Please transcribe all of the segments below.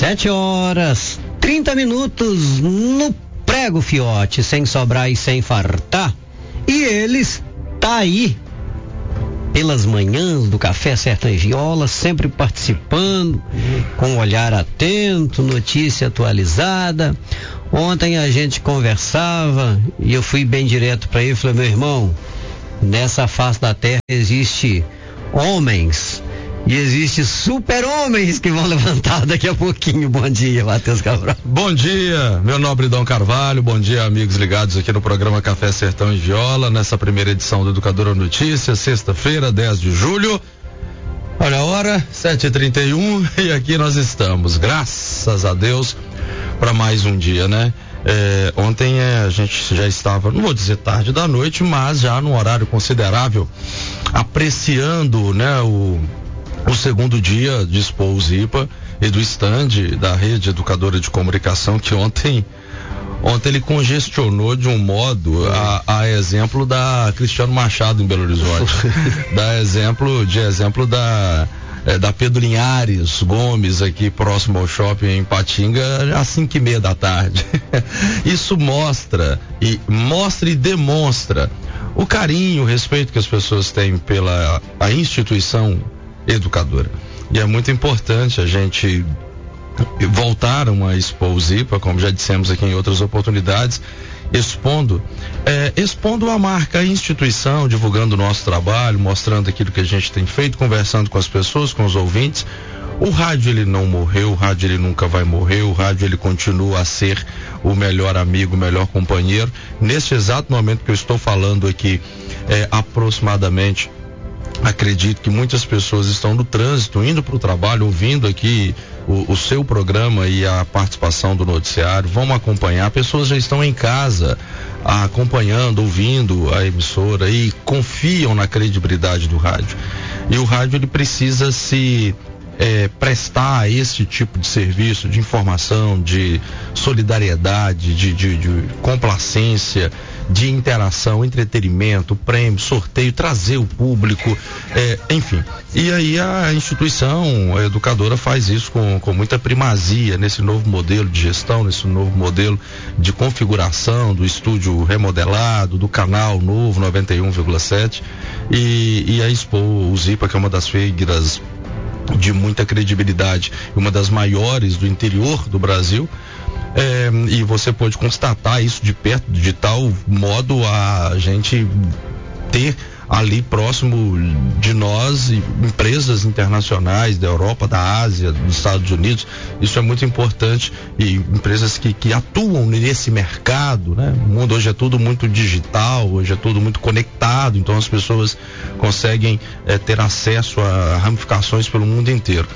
7h30 no prego, fiote, sem sobrar e sem fartar. E eles tá aí pelas manhãs do Café Sertão Viola, sempre participando, com um olhar atento, notícia atualizada. Ontem a gente conversava e eu fui bem direto para ele e falei: meu irmão, nessa face da terra existe homens e existe super-homens que vão levantar daqui a pouquinho. Bom dia, Matheus Cabral. Bom dia, meu nobre Dom Carvalho. Bom dia, amigos ligados aqui no programa Café Sertão e Viola, nessa primeira edição do Educadora Notícias, sexta-feira, 10 de julho. Olha a hora, 7h31, e aqui nós estamos, graças a Deus, para mais um dia, né? Ontem a gente já estava, não vou dizer tarde da noite, mas já num horário considerável, apreciando, né, o segundo dia de Expo Zipa e do stand da Rede Educadora de Comunicação, que ontem ele congestionou de um modo, a exemplo da Cristiano Machado em Belo Horizonte, exemplo da Pedro Linhares Gomes aqui próximo ao shopping em Patinga, às 5h30 da tarde. Isso mostra e demonstra o carinho, o respeito que as pessoas têm pela a instituição educadora. E é muito importante a gente voltar a uma Expo Zipa, como já dissemos aqui em outras oportunidades, expondo a marca, a instituição, divulgando o nosso trabalho, mostrando aquilo que a gente tem feito, conversando com as pessoas, com os ouvintes. O rádio, ele não morreu, o rádio, ele nunca vai morrer, o rádio, ele continua a ser o melhor amigo, o melhor companheiro. Neste exato momento que eu estou falando aqui, aproximadamente, acredito que muitas pessoas estão no trânsito, indo para o trabalho, ouvindo aqui o seu programa e a participação do noticiário, vão acompanhar. Pessoas já estão em casa acompanhando, ouvindo a emissora e confiam na credibilidade do rádio. E o rádio, ele precisa se prestar a esse tipo de serviço, de informação, de solidariedade, de complacência, de interação, entretenimento, prêmio, sorteio, trazer o público, enfim. E aí a instituição educadora faz isso com muita primazia nesse novo modelo de gestão, nesse novo modelo de configuração do estúdio remodelado, do canal novo 91,7 e a Expo Zipa, que é uma das feiras de muita credibilidade, uma das maiores do interior do Brasil, e você pode constatar isso de perto, de tal modo a gente ter ali próximo de nós empresas internacionais da Europa, da Ásia, dos Estados Unidos. Isso é muito importante, e empresas que atuam nesse mercado, né? O mundo hoje é tudo muito digital, hoje é tudo muito conectado, então as pessoas conseguem ter acesso a ramificações pelo mundo inteiro.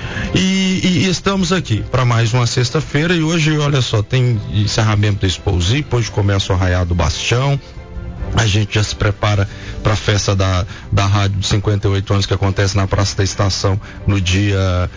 E estamos aqui para mais uma sexta-feira, e hoje, olha só, tem encerramento da Expo Zipa, hoje começa o Arraiá do Bastião. A gente já se prepara para a festa da rádio de 58 anos, que acontece na Praça da Estação no dias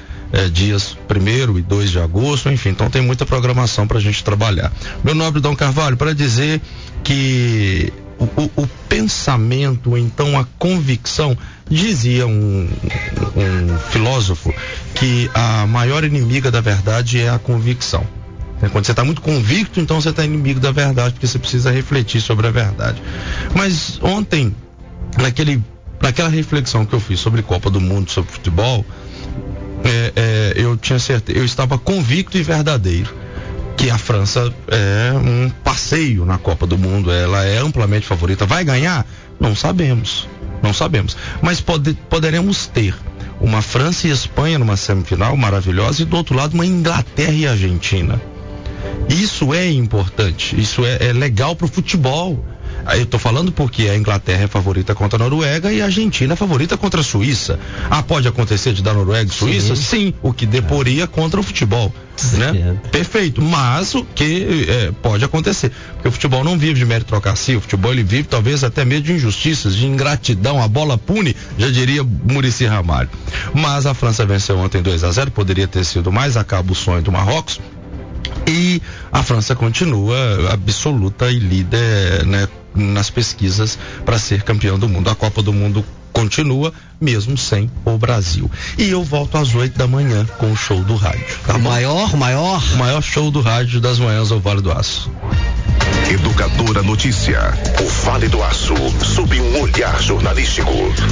1º e 2 de agosto, enfim, então tem muita programação para a gente trabalhar. Meu nobre Dom Carvalho, para dizer que o pensamento, então a convicção, dizia um filósofo que a maior inimiga da verdade é a convicção. Quando você está muito convicto, então você está inimigo da verdade, porque você precisa refletir sobre a verdade. Mas ontem, naquela reflexão que eu fiz sobre Copa do Mundo, sobre futebol, eu tinha certeza, eu estava convicto e verdadeiro que a França é um passeio na Copa do Mundo, ela é amplamente favorita. Vai ganhar? Não sabemos, mas poderemos ter uma França e Espanha numa semifinal maravilhosa, e do outro lado uma Inglaterra e Argentina. Isso é importante, isso é legal pro futebol. Eu tô falando porque a Inglaterra é favorita contra a Noruega e a Argentina é favorita contra a Suíça. Pode acontecer de dar Noruega e Suíça? Sim, o que deporia contra o futebol, né? Perfeito, mas o que pode acontecer, porque o futebol não vive de meritocracia, o futebol ele vive talvez até mesmo de injustiças, de ingratidão, a bola pune, já diria Muricy Ramalho. Mas a França venceu ontem 2-0, poderia ter sido mais, acaba o sonho do Marrocos. E a França continua absoluta e líder, né, nas pesquisas para ser campeão do mundo. A Copa do Mundo continua mesmo sem o Brasil. E eu volto às 8 da manhã com o show do rádio. Tá o maior show do rádio das manhãs ao Vale do Aço. Educadora Notícia. O Vale do Aço, sob um olhar jornalístico.